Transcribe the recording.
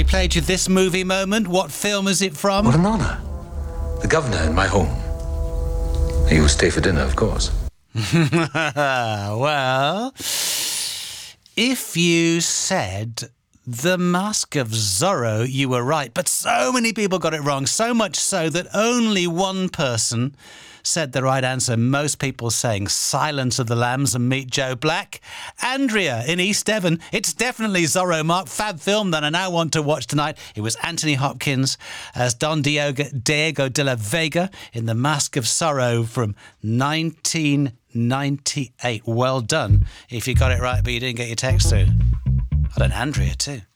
we played you this movie moment. What film is it from? What an honour. The governor in my home. He will stay for dinner, of course. Well, if you said The Mask of Zorro, you were right. But so many people got it wrong, so much so that only one person said the right answer. Most people saying Silence of the Lambs and Meet Joe Black. Andrea in East Devon. It's definitely Zorro, Mark. Fab film that I now want to watch tonight. It was Anthony Hopkins as Don Diego de la Vega in The Mask of Zorro from 1998. Well done if you got it right, but you didn't get your text through. I don't, Andrea too.